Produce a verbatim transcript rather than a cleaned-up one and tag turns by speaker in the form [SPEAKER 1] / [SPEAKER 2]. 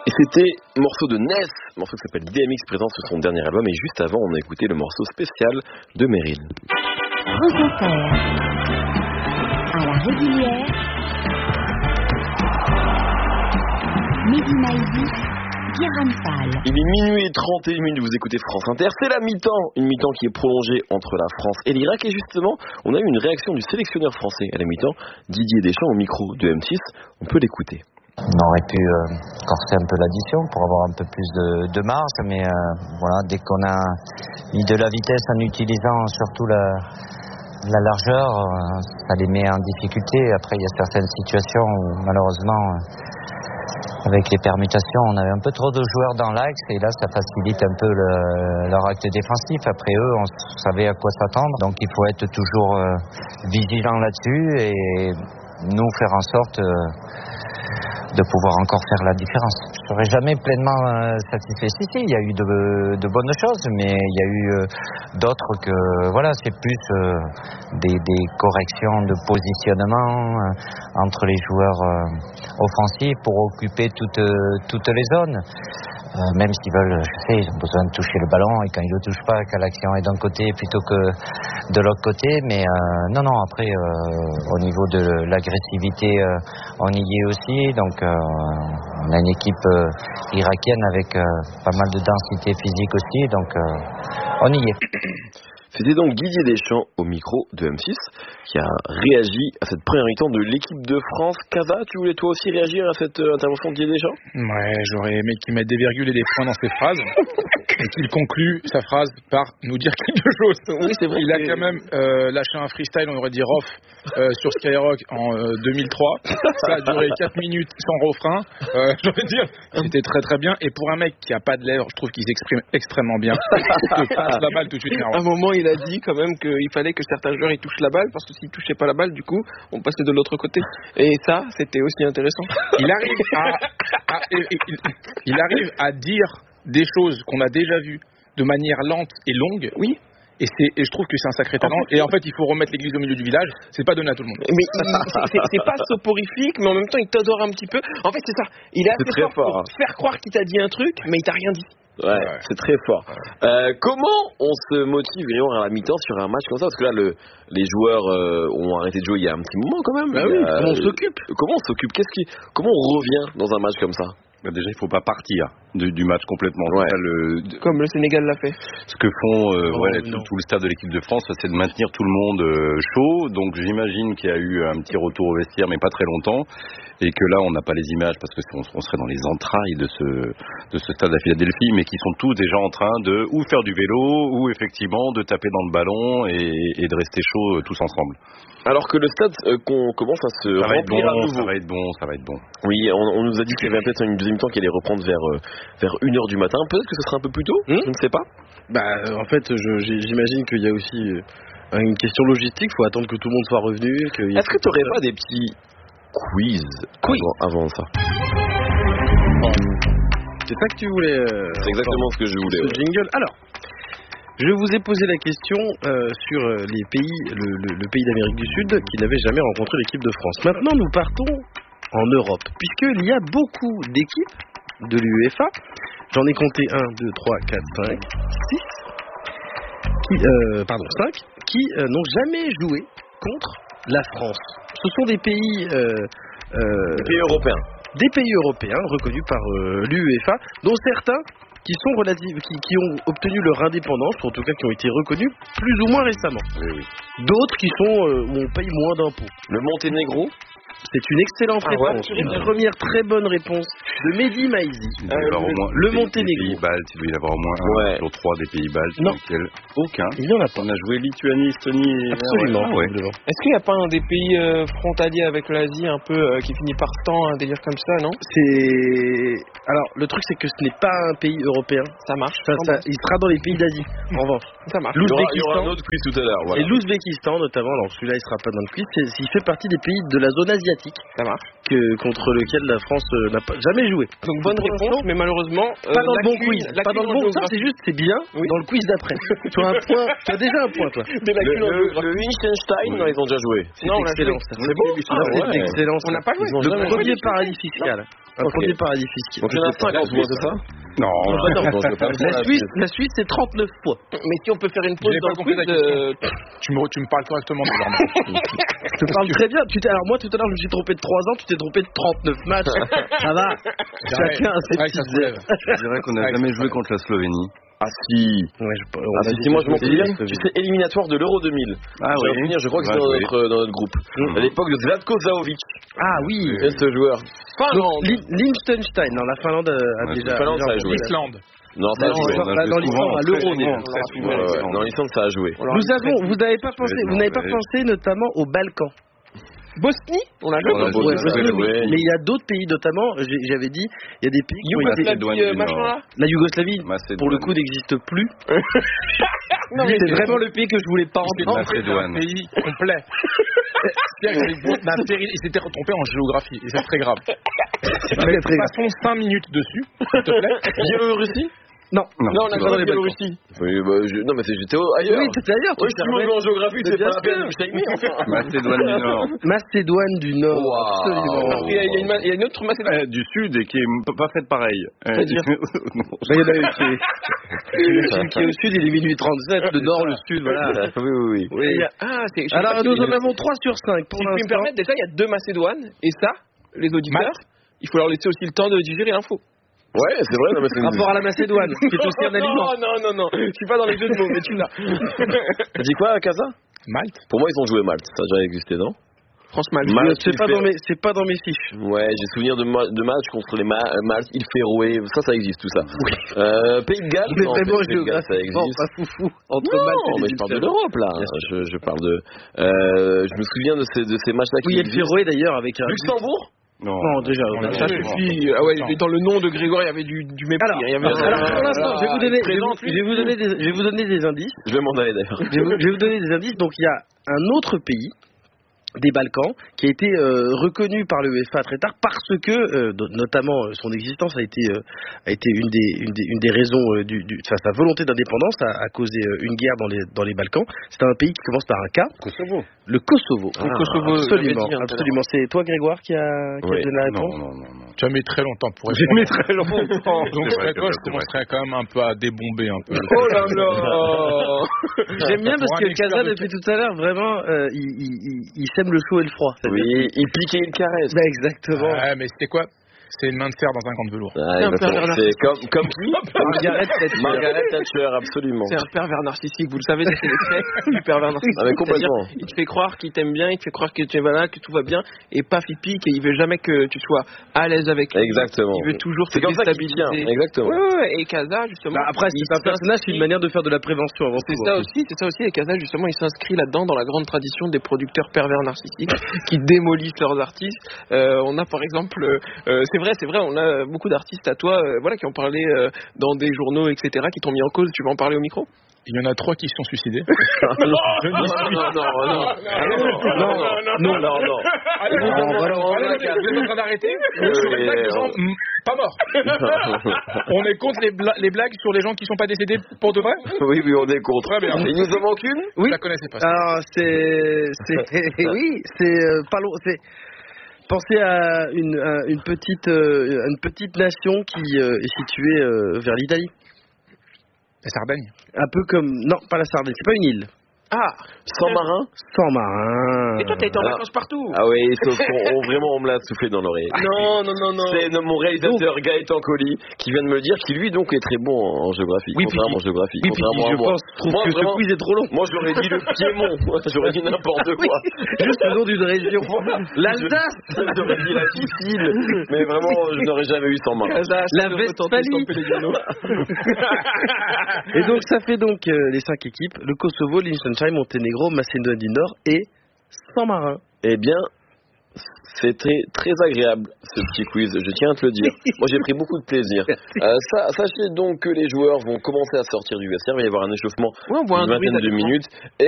[SPEAKER 1] Et c'était un morceau de Ness, un morceau qui s'appelle D M X présent sur son dernier album. Et juste avant, on a écouté le morceau spécial de Meryl.
[SPEAKER 2] France Inter, à la régulière, Mehdi Maizi, Guérin Fall.
[SPEAKER 1] Il est minuit et trente et une minutes, vous écoutez France Inter. C'est la mi-temps, une mi-temps qui est prolongée entre la France et l'Irak. Et justement, on a eu une réaction du sélectionneur français à la mi-temps, Didier Deschamps, au micro de M six. On peut l'écouter.
[SPEAKER 3] On aurait pu euh, corser un peu l'addition pour avoir un peu plus de, de marge, mais euh, voilà, dès qu'on a mis de la vitesse en utilisant surtout la, la largeur, euh, ça les met en difficulté. Après, il y a certaines situations où malheureusement, euh, avec les permutations, on avait un peu trop de joueurs dans l'axe et là, ça facilite un peu le, leur acte défensif. Après eux, on savait à quoi s'attendre, donc il faut être toujours euh, vigilant là-dessus et nous faire en sorte euh, de pouvoir encore faire la différence. Je ne serai jamais pleinement euh, satisfait. Si, si, il y a eu de, de bonnes choses, mais il y a eu euh, d'autres que, voilà, c'est plus euh, des, des corrections de positionnement euh, entre les joueurs euh, offensifs pour occuper toutes, euh, toutes les zones. Euh, même s'ils veulent, je sais, ils ont besoin de toucher le ballon et quand ils ne le touchent pas, que l'action est d'un côté plutôt que de l'autre côté. Mais euh, non, non, après, euh, au niveau de l'agressivité, euh, on y est aussi. Donc, euh, on a une équipe euh, irakienne avec euh, pas mal de densité physique aussi. Donc, euh, on y est.
[SPEAKER 1] C'était donc Didier Deschamps au micro de M six qui a réagi à cette première mi-temps de l'équipe de France. Kaza, tu voulais toi aussi réagir à cette euh, intervention de Didier Deschamps?
[SPEAKER 4] Ouais, j'aurais aimé qu'il mette des virgules et des points dans ses phrases et qu'il conclue sa phrase par nous dire quelque chose.
[SPEAKER 1] Oui, c'est vrai.
[SPEAKER 4] Il a quand même euh, lâché un freestyle, on aurait dit Rof, euh, sur Skyrock en euh, deux mille trois. Ça a duré quatre minutes sans refrain. Euh, j'aurais dire, c'était très très bien. Et pour un mec qui a pas de lèvres, je trouve qu'il s'exprime extrêmement bien. Il te passe la balle tout de suite.
[SPEAKER 5] À un moment, il a dit quand même qu'il fallait que certains joueurs ils touchent la balle parce que s'ils touchaient pas la balle, du coup, on passait de l'autre côté. Et ça, c'était aussi intéressant.
[SPEAKER 4] Il arrive à, à il, il, il arrive à dire des choses qu'on a déjà vues de manière lente et longue.
[SPEAKER 5] Oui.
[SPEAKER 4] Et, c'est, et je trouve que c'est un sacré talent. Et en fait, il faut remettre l'église au milieu du village. C'est pas donné à tout le monde.
[SPEAKER 5] Mais il, c'est, c'est pas soporifique, mais en même temps, il t'adore un petit peu. En fait, c'est ça. Il est assez
[SPEAKER 1] c'est très
[SPEAKER 5] fort,
[SPEAKER 1] fort
[SPEAKER 5] pour faire croire qu'il t'a dit un truc, mais il t'a rien dit.
[SPEAKER 1] Ouais, ouais, c'est très fort. Euh, comment on se motive à la mi-temps sur un match comme ça? Parce que là, le, les joueurs euh, ont arrêté de jouer il y a un petit moment quand même.
[SPEAKER 5] Bah oui,
[SPEAKER 1] euh,
[SPEAKER 5] comment on s'occupe
[SPEAKER 1] Comment on s'occupe Qu'est-ce qui, comment on revient dans un match comme ça?
[SPEAKER 6] Bah déjà, il ne faut pas partir du, du match complètement.
[SPEAKER 1] Ouais.
[SPEAKER 6] Ça, le,
[SPEAKER 5] Comme le Sénégal l'a fait.
[SPEAKER 6] Ce que font euh,
[SPEAKER 5] oh,
[SPEAKER 6] ouais, tout, tout le staff de l'équipe de France, c'est de maintenir tout le monde euh, chaud. Donc j'imagine qu'il y a eu un petit retour au vestiaire, mais pas très longtemps. Et que là, on n'a pas les images parce que on, on serait dans les entrailles de ce, de ce stade à Philadelphie, mais qui sont tous déjà en train de ou faire du vélo, ou effectivement de taper dans le ballon et, et de rester chaud euh, tous ensemble.
[SPEAKER 1] Alors que le stade euh, qu'on commence à se
[SPEAKER 6] ça va être
[SPEAKER 1] remplir
[SPEAKER 6] bon,
[SPEAKER 1] à nouveau.
[SPEAKER 6] ça va être bon, ça va être bon.
[SPEAKER 1] Oui, on, on nous a dit qu'il y avait peut-être une deuxième mi-temps qui allait reprendre vers euh, vers une heure du matin. Peut-être que ce sera un peu plus tôt. Mmh. Je ne sais pas.
[SPEAKER 7] Bah, en fait, je, j'imagine qu'il y a aussi une question logistique. Il faut attendre que tout le monde soit revenu.
[SPEAKER 1] Est-ce que tu n'aurais pas des petits quiz, quiz. Avant, avant ça?
[SPEAKER 7] C'est ça que tu voulais euh,
[SPEAKER 1] C'est exactement ce que je voulais.
[SPEAKER 7] Ce
[SPEAKER 1] ouais.
[SPEAKER 7] jingle. Alors, je vous ai posé la question euh, sur les pays, le, le, le pays d'Amérique du Sud qui n'avait jamais rencontré l'équipe de France. Maintenant, nous partons en Europe, puisqu'il y a beaucoup d'équipes de l'UEFA. J'en ai compté un, deux, trois, quatre, cinq, six, qui, euh, pardon, cinq, qui euh, n'ont jamais joué contre la France. Ce sont des pays, euh, euh,
[SPEAKER 1] des pays européens,
[SPEAKER 7] des pays européens reconnus par euh, l'UEFA, dont certains qui sont relatifs, qui, qui ont obtenu leur indépendance, ou en tout cas qui ont été reconnus plus ou moins récemment.
[SPEAKER 1] Oui, oui.
[SPEAKER 7] D'autres qui sont euh, où on paye moins d'impôts.
[SPEAKER 1] Le Monténégro.
[SPEAKER 7] C'est une excellente
[SPEAKER 1] ah,
[SPEAKER 7] réponse.
[SPEAKER 1] Ouais,
[SPEAKER 7] une première très bonne réponse de Mehdi Maizi.
[SPEAKER 6] Il doit y avoir au moins
[SPEAKER 7] le
[SPEAKER 6] des,
[SPEAKER 7] Monténégro.
[SPEAKER 6] Des pays baltes, il doit y avoir au moins un
[SPEAKER 1] ouais.
[SPEAKER 6] sur trois des pays baltes.
[SPEAKER 7] Non.
[SPEAKER 6] Lesquels aucun.
[SPEAKER 7] Il n'y en a pas.
[SPEAKER 6] On a joué Lituanie, Estonie et...
[SPEAKER 7] Absolument.
[SPEAKER 6] Ah ouais.
[SPEAKER 5] Est-ce qu'il n'y a pas un des pays euh, frontaliers avec l'Asie un peu euh, qui finit par temps, un délire comme ça, non?
[SPEAKER 7] C'est... Alors, le truc, c'est que ce n'est pas un pays européen.
[SPEAKER 5] Ça marche.
[SPEAKER 7] Ça, ça, il sera dans les pays d'Asie, en revanche.
[SPEAKER 5] Ça marche.
[SPEAKER 1] Il y aura un autre quiz tout à l'heure. Voilà.
[SPEAKER 7] Et l'Ouzbékistan, notamment, alors celui-là, il sera pas dans le quiz, c'est, il fait partie des pays de la zone asiatique.
[SPEAKER 5] Ça marche.
[SPEAKER 7] Que, contre lequel la France euh, n'a pas, jamais joué.
[SPEAKER 5] Donc, bonne réponse, mais malheureusement... Euh,
[SPEAKER 7] pas dans le bon
[SPEAKER 5] cuine,
[SPEAKER 7] quiz. Pas dans le bon. Ça, c'est juste, c'est bien, oui. Dans le quiz d'après. Tu as un point, tu as déjà un point, toi.
[SPEAKER 1] Le, le, le Liechtenstein, oui. Non, ils ont déjà joué.
[SPEAKER 7] C'est non, excellent. Ça. C'est bon. Ah,
[SPEAKER 5] ah,
[SPEAKER 7] c'est
[SPEAKER 5] ouais.
[SPEAKER 7] excellent.
[SPEAKER 5] On n'a pas joué.
[SPEAKER 7] Le premier paradis fiscal. Un
[SPEAKER 1] Ok.
[SPEAKER 7] premier paradis fiscal.
[SPEAKER 1] Donc il y en a cinquante fois, c'est ça?
[SPEAKER 6] Non,
[SPEAKER 7] non.
[SPEAKER 6] non, je veux pas
[SPEAKER 7] La
[SPEAKER 6] faire
[SPEAKER 7] Suisse, la Suisse, c'est trente-neuf fois.
[SPEAKER 5] Mais si on peut faire une pause
[SPEAKER 4] J'ai
[SPEAKER 5] dans
[SPEAKER 4] pas
[SPEAKER 5] le
[SPEAKER 4] compris
[SPEAKER 5] quiz,
[SPEAKER 4] la question.
[SPEAKER 5] euh,
[SPEAKER 4] Tu me, tu me parles correctement désormais.
[SPEAKER 7] Je te parle très bien. Tu t'es, alors moi, tout à l'heure, je me suis trompé de trois ans, tu t'es trompé de trente-neuf matchs. Ça va. Chacun a ses
[SPEAKER 4] Ouais, ça
[SPEAKER 7] petites
[SPEAKER 4] se lève.
[SPEAKER 6] Je dirais qu'on n'a
[SPEAKER 4] Ouais,
[SPEAKER 6] jamais
[SPEAKER 4] ça
[SPEAKER 6] joué contre la Slovénie.
[SPEAKER 1] Ah si.
[SPEAKER 7] Ouais, je, on
[SPEAKER 1] Ah
[SPEAKER 7] a
[SPEAKER 1] si,
[SPEAKER 7] dit
[SPEAKER 1] si, moi
[SPEAKER 7] que
[SPEAKER 1] je m'en
[SPEAKER 7] c'était-
[SPEAKER 1] souviens. Tu sais, éliminatoire de l'Euro deux mille.
[SPEAKER 6] Ah
[SPEAKER 1] Je vais
[SPEAKER 6] oui.
[SPEAKER 1] revenir, je crois que
[SPEAKER 6] Ouais,
[SPEAKER 1] c'est dans
[SPEAKER 6] oui.
[SPEAKER 1] notre, dans notre groupe.
[SPEAKER 6] Mhm.
[SPEAKER 1] À l'époque de Zlatko Zahovic.
[SPEAKER 7] Ah oui.
[SPEAKER 1] Et ce joueur.
[SPEAKER 7] Donc, Li- Liechtenstein, non, la Finlande a
[SPEAKER 6] Ouais,
[SPEAKER 7] déjà.
[SPEAKER 1] la Finlande,
[SPEAKER 7] déjà
[SPEAKER 1] ça a
[SPEAKER 7] remporté.
[SPEAKER 1] joué.
[SPEAKER 4] L'Islande.
[SPEAKER 1] Non, ça a
[SPEAKER 7] Non,
[SPEAKER 1] joué.
[SPEAKER 7] genre, là, dans l'histoire, à l'Euro,
[SPEAKER 6] très
[SPEAKER 7] déjà.
[SPEAKER 6] souvent, très souvent.
[SPEAKER 1] Ouais, ouais. Dans l'Islande, ça a joué.
[SPEAKER 7] Nous avons, vous n'avez pas pensé, vous n'avez pas
[SPEAKER 6] Ouais.
[SPEAKER 7] pensé notamment aux Balkans.
[SPEAKER 5] Bosnie, on a joué.
[SPEAKER 6] On a
[SPEAKER 1] Ouais,
[SPEAKER 6] joué,
[SPEAKER 1] ouais,
[SPEAKER 6] ouais,
[SPEAKER 1] ouais.
[SPEAKER 7] Mais il y a d'autres pays, notamment, j'ai- j'avais dit, il y a des pays qui ont été.
[SPEAKER 6] Macédoine
[SPEAKER 5] Yougoslavie, euh,
[SPEAKER 6] du
[SPEAKER 5] machin
[SPEAKER 6] Nord.
[SPEAKER 5] là.
[SPEAKER 7] La Yougoslavie,
[SPEAKER 6] Macédoine.
[SPEAKER 7] pour le coup, n'existe plus.
[SPEAKER 5] Non, mais
[SPEAKER 7] C'est vraiment le pays que je voulais pas
[SPEAKER 4] C'est
[SPEAKER 7] entendre.
[SPEAKER 6] Macédoine.
[SPEAKER 4] un pays complet. C'est-à-dire que les boîtes d'intérêt, ils s'étaient trompés en géographie. Et c'est très grave.
[SPEAKER 7] Très, très grave.
[SPEAKER 4] Passons cinq minutes dessus, s'il te plaît.
[SPEAKER 1] Biélorussie?
[SPEAKER 7] Non.
[SPEAKER 6] Non,
[SPEAKER 5] Non, on a
[SPEAKER 6] c'est
[SPEAKER 5] pas
[SPEAKER 6] pas
[SPEAKER 5] les
[SPEAKER 1] Biélorussie. Oui, bah, je- non, mais c'est j'étais au- ailleurs.
[SPEAKER 7] Oui, t'étais ailleurs. tu
[SPEAKER 1] Ouais, si tu
[SPEAKER 7] servais.
[SPEAKER 1] me en géographie,
[SPEAKER 7] Mais
[SPEAKER 1] c'est
[SPEAKER 7] bien
[SPEAKER 1] pas la peine
[SPEAKER 7] sûr.
[SPEAKER 1] de me shamer, enfin.
[SPEAKER 6] Macédoine du Nord.
[SPEAKER 7] Macédoine du Nord.
[SPEAKER 1] Wow.
[SPEAKER 7] Absolument.
[SPEAKER 5] Alors, il y, a- il y a une ma- il y a une autre Macédoine.
[SPEAKER 6] Euh, du Sud et qui est m- pas faite pareil. Euh,
[SPEAKER 5] C'est-à-dire
[SPEAKER 6] non.
[SPEAKER 7] Bah, il y en a une qui est, celui qui est au sud, il est minuit trente-sept, le nord, le sud, voilà.
[SPEAKER 1] Oui, oui, oui.
[SPEAKER 5] Il y a- Ah, c'est. je sais
[SPEAKER 7] Alors,
[SPEAKER 5] pas si-
[SPEAKER 7] nous en avons trois sur cinq pour
[SPEAKER 5] Si je puis me
[SPEAKER 7] l'instant.
[SPEAKER 5] permettre, déjà, il y a deux Macédoines. Et ça, les auditeurs, il faut leur laisser aussi le temps de digérer l'info.
[SPEAKER 1] Ouais, c'est vrai, non, mais c'est une...
[SPEAKER 7] Rapport à la Macédoine, qui est aussi un aliment.
[SPEAKER 5] Non, non, non, non. Je suis pas dans les jeux de mots, mais tu l'as.
[SPEAKER 1] T'as dit quoi, Casa?
[SPEAKER 4] Malte.
[SPEAKER 1] Pour moi, ils ont joué Malte. Ça a déjà existé, non?
[SPEAKER 5] France-Malte.
[SPEAKER 1] Malte,
[SPEAKER 7] C'est
[SPEAKER 1] il
[SPEAKER 7] pas,
[SPEAKER 1] fait-
[SPEAKER 7] dans mes- c'est pas dans mes fiches.
[SPEAKER 1] Ouais, j'ai souvenir de, ma- de matchs contre les Ma- Malte, il Féroé, ça, ça existe, tout ça. Euh, Pays de Galles,
[SPEAKER 7] Mais
[SPEAKER 1] non,
[SPEAKER 7] vraiment
[SPEAKER 1] Pays de Galles, ça
[SPEAKER 7] géographiquement,
[SPEAKER 1] existe.
[SPEAKER 7] pas foufou. Entre
[SPEAKER 1] Non,
[SPEAKER 7] Malte et
[SPEAKER 1] mais
[SPEAKER 7] les
[SPEAKER 1] je parle de
[SPEAKER 7] États.
[SPEAKER 1] l'Europe, là. Je, je parle de... Euh, je me souviens de ces, de ces matchs-là qui
[SPEAKER 7] Oui, il y a le
[SPEAKER 1] existent.
[SPEAKER 7] Féroé d'ailleurs avec un.
[SPEAKER 1] Luxembourg?
[SPEAKER 6] Non.
[SPEAKER 7] Non, déjà.
[SPEAKER 4] On
[SPEAKER 7] on a-
[SPEAKER 4] a
[SPEAKER 5] Ça
[SPEAKER 4] joué.
[SPEAKER 5] suffit. Ah ouais, dans le nom de Grégoire, il y avait du, du mépris.
[SPEAKER 7] Alors,
[SPEAKER 5] il y avait
[SPEAKER 7] alors, alors, pour l'instant, je vais vous donner, je vais vous,
[SPEAKER 5] Présente,
[SPEAKER 7] je vais vous donner des, je vais vous donner des indices.
[SPEAKER 1] Je vais m'en aller, d'ailleurs.
[SPEAKER 7] Je vais, vous, je vais vous donner des indices. Donc, il y a un autre pays des Balkans qui a été euh, reconnu par l'UEFA très tard parce que euh, do- notamment euh, son existence a été euh, a été une des une des, une des raisons euh, du, du enfin, sa volonté d'indépendance a, a causé euh, une guerre dans les dans les Balkans. C'est un pays qui commence par un K.
[SPEAKER 6] Kosovo.
[SPEAKER 7] Le Kosovo.
[SPEAKER 1] Ah,
[SPEAKER 5] Le Kosovo,
[SPEAKER 7] absolument,
[SPEAKER 5] j'avais dit, hein, tout à
[SPEAKER 7] absolument. C'est toi Grégoire qui a qui a
[SPEAKER 1] Oui.
[SPEAKER 7] donné la
[SPEAKER 6] Non,
[SPEAKER 7] réponse.
[SPEAKER 6] non, non, non.
[SPEAKER 4] Tu as mis très longtemps pour
[SPEAKER 7] J'ai
[SPEAKER 4] répondre.
[SPEAKER 7] mis très longtemps.
[SPEAKER 4] Donc,
[SPEAKER 6] C'est vrai,
[SPEAKER 4] très
[SPEAKER 6] c'est
[SPEAKER 4] quoi,
[SPEAKER 6] vrai,
[SPEAKER 4] je
[SPEAKER 6] c'est
[SPEAKER 4] commencerai quand même un peu à débomber un peu.
[SPEAKER 5] Oh là là.
[SPEAKER 7] J'aime bien parce
[SPEAKER 4] Pour
[SPEAKER 7] que
[SPEAKER 4] un expert
[SPEAKER 7] Casa
[SPEAKER 4] de-
[SPEAKER 7] depuis tout à l'heure vraiment euh, il, il, il, il sème le chaud et le froid. C'est-à-dire-
[SPEAKER 1] Oui, il pique et il caresse.
[SPEAKER 7] Bah, exactement.
[SPEAKER 4] Ouais, mais c'était quoi? C'est une main de fer dans un camp de velours.
[SPEAKER 1] Ah,
[SPEAKER 5] C'est un
[SPEAKER 1] bah,
[SPEAKER 5] pervers
[SPEAKER 1] c'est comme, comme qui?
[SPEAKER 7] Margaret Thatcher.
[SPEAKER 1] Margaret Thatcher, absolument.
[SPEAKER 5] C'est un pervers narcissique, vous le savez, c'est les traits du pervers narcissique.
[SPEAKER 1] Ah, mais complètement.
[SPEAKER 5] C'est-à-dire, il te fait croire qu'il t'aime bien, il te fait croire que tu es voilà, que tout va bien, et paf, il pique, et il veut jamais que tu sois à l'aise avec lui.
[SPEAKER 1] Exactement.
[SPEAKER 5] Il veut toujours te
[SPEAKER 1] C'est comme ça qu'il tient,
[SPEAKER 5] déstabiliser.
[SPEAKER 1] exactement.
[SPEAKER 5] Ouais, ouais, ouais, et Casa, justement.
[SPEAKER 7] Bah, après,
[SPEAKER 5] il
[SPEAKER 7] c'est un personnage, c'est
[SPEAKER 5] s'inscrit-
[SPEAKER 7] une manière de faire de la prévention avant
[SPEAKER 5] C'est
[SPEAKER 7] tout.
[SPEAKER 5] ça
[SPEAKER 7] hein.
[SPEAKER 5] aussi, c'est ça aussi, et Casa, justement, il s'inscrit là-dedans dans la grande tradition des producteurs pervers narcissiques qui démolissent leurs artistes. Euh, on a par exemple, euh, c'est vrai, c'est vrai, on a beaucoup d'artistes à toi, euh, voilà, qui ont parlé euh, dans des journaux, et cetera, qui t'ont mis en cause. Tu veux en parler au micro?
[SPEAKER 4] Il y en a trois qui se sont suicidés.
[SPEAKER 1] Non, non, non, non, non, non, non, non, non.
[SPEAKER 4] Allez,
[SPEAKER 7] Non,
[SPEAKER 4] vous
[SPEAKER 7] voilà,
[SPEAKER 4] êtes en train d'arrêter?
[SPEAKER 1] Oui,
[SPEAKER 4] Sur les
[SPEAKER 1] oui,
[SPEAKER 4] blagues de gens
[SPEAKER 1] oui.
[SPEAKER 4] mm, pas morts. On est contre les, bla- les blagues sur les gens qui sont pas décédés pour de vrai?
[SPEAKER 1] Oui, oui, on est contre.
[SPEAKER 4] Très bien.
[SPEAKER 1] Il nous en manque une?
[SPEAKER 4] Je la connaissais pas.
[SPEAKER 7] Alors, c'est. c'est- oui, c'est euh, pas long. C'est. Pensez à une, à une, petite, euh, une petite nation qui euh, est située euh, vers l'Italie.
[SPEAKER 4] La Sardaigne.
[SPEAKER 7] Un peu comme. Non, pas la Sardaigne, c'est pas une île.
[SPEAKER 5] Ah,
[SPEAKER 1] Sans marin?
[SPEAKER 7] Sans marin.
[SPEAKER 5] et toi, t'as été en
[SPEAKER 1] Alors-
[SPEAKER 5] vacances partout.
[SPEAKER 1] Ah oui, sauf qu'on on- vraiment, on me l'a soufflé dans l'oreille.
[SPEAKER 5] Non, non, non, non.
[SPEAKER 1] C'est mon réalisateur Gaëtan Colli qui vient de me le dire, qui lui donc est très bon en en géographie,
[SPEAKER 7] Oui,
[SPEAKER 1] contrairement
[SPEAKER 7] puis-
[SPEAKER 1] en géographie,
[SPEAKER 7] Oui, puis
[SPEAKER 1] contrairement
[SPEAKER 7] je
[SPEAKER 1] à moi.
[SPEAKER 7] pense, trouve
[SPEAKER 1] Moi,
[SPEAKER 7] que
[SPEAKER 1] vraiment,
[SPEAKER 7] ce quiz est trop long.
[SPEAKER 1] moi j'aurais dit le Piémont, moi, j'aurais dit n'importe quoi.
[SPEAKER 7] Juste le nom d'une région. L'Alsace.
[SPEAKER 1] Je- J'aurais dit la Sicile, mais vraiment je n'aurais jamais eu sans marin.
[SPEAKER 5] Casa,
[SPEAKER 7] La
[SPEAKER 5] ça veut retenter
[SPEAKER 7] Westphalie.
[SPEAKER 5] San Pellegrino.
[SPEAKER 7] Et donc ça fait donc euh, les cinq équipes, le Kosovo, Liechtenstein, Monténégro, Macédoine du Nord et San Marin.
[SPEAKER 1] Eh bien, c'était très agréable ce petit quiz, je tiens à te le dire. Moi j'ai pris beaucoup de plaisir. Euh, ça, sachez donc que les joueurs vont commencer à sortir du vestiaire, il va y avoir un échauffement
[SPEAKER 5] Ouais, on voit un
[SPEAKER 1] d'une vingtaine
[SPEAKER 5] druide à
[SPEAKER 1] de
[SPEAKER 5] l'écran.
[SPEAKER 1] minutes.